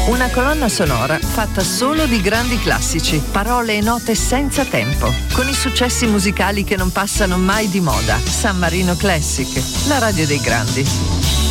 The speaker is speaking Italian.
Una colonna sonora fatta solo di grandi classici, parole e note senza tempo, con i successi musicali che non passano mai di moda. San Marino Classic, la radio dei grandi.